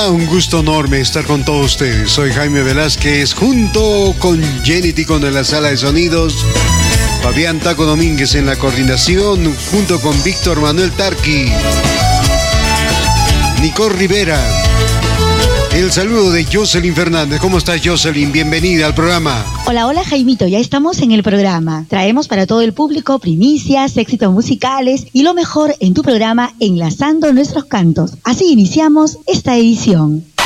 da un gusto enorme estar con todos ustedes. Soy Jaime Velázquez, junto con Jenny Ticón en la sala de sonidos, Fabián Taco Domínguez en la coordinación, junto con Víctor Manuel Tarqui, Nicole Rivera. El saludo de Jocelyn Fernández. ¿Cómo estás, Jocelyn? Bienvenida al programa. Hola, hola, Jaimito. Ya estamos en el programa. Traemos para todo el público primicias, éxitos musicales y lo mejor en tu programa, enlazando nuestros cantos. Así iniciamos esta edición.